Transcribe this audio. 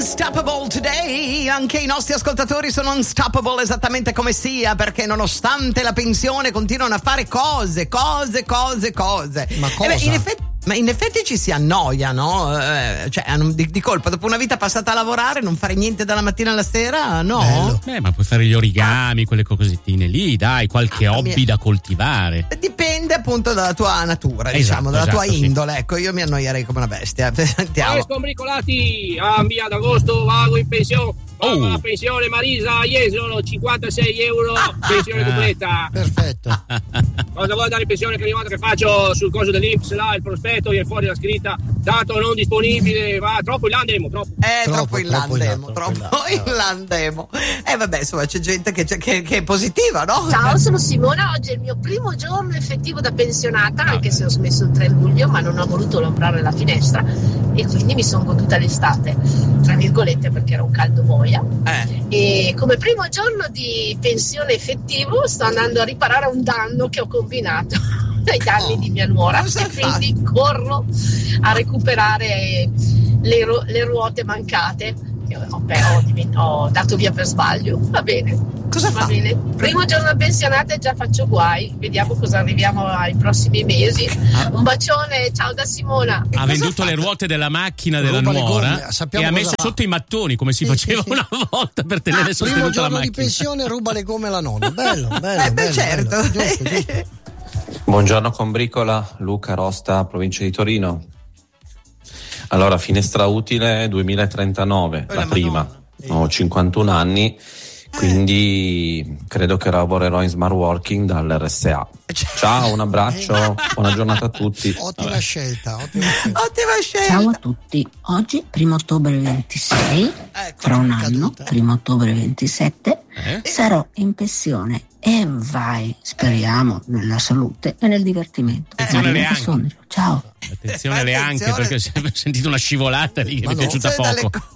Unstoppable today. Anche i nostri ascoltatori sono unstoppable esattamente come sia, perché nonostante la pensione continuano a fare cose. Ma cosa? Ma in effetti ci si annoia, no? Cioè, di colpa, dopo una vita passata a lavorare, non fare niente dalla mattina alla sera, no? Ma puoi fare gli origami, quelle cosettine lì, dai, qualche hobby da coltivare. Dipende appunto dalla tua natura, diciamo, dalla tua indole. Ecco, io mi annoierei come una bestia. Sentiamo. Scombricolati, via d'agosto, vado in pensione. La pensione Marisa, sono 56 euro, pensione completa. Perfetto. Cosa vuoi andare in pensione? Che è arrivato che faccio sul coso dell'Inps, là, il prospetto, viene fuori la scritta, dato non disponibile, va, troppo in là andiamo, troppo in là andiamo. Vabbè, insomma, c'è gente che è positiva, no? Ciao, sono Simona, oggi è il mio primo giorno effettivo da pensionata, anche se ho smesso il 3 luglio, ma non ho voluto lombrare la finestra e quindi mi sono goduta l'estate, tra virgolette, perché era un caldo boia. E come primo giorno di pensione effettivo sto andando a riparare un danno che ho combinato dai danni di mia nuora, e quindi corro a recuperare le ruote mancate che ho dato via per sbaglio. Va bene. Cosa fa? Bene. Primo giorno da pensionata e già faccio guai. Vediamo cosa arriviamo ai prossimi mesi. Un bacione, ciao da Simona. Ha venduto le ruote della macchina della nuora e ha messo sotto i mattoni come si faceva una volta per tenere sostenuta la macchina. Primo giorno di pensione ruba le gomme alla nonna. Bello. Certo. Giusto. Buongiorno Combricola, Luca Rosta, provincia di Torino. Allora, finestra utile 2039, la prima. Ho 51 anni. Quindi credo che lavorerò in smart working dall'RSA. Ciao, un abbraccio, buona giornata a tutti. Ottima scelta. Ciao a tutti, oggi 1 ottobre 26, tra un anno, 1 ottobre 27, sarò in pensione e vai, speriamo, nella salute e nel divertimento. Ciao. Attenzione alle anche, perché ho sentito una scivolata lì che mi è piaciuta poco.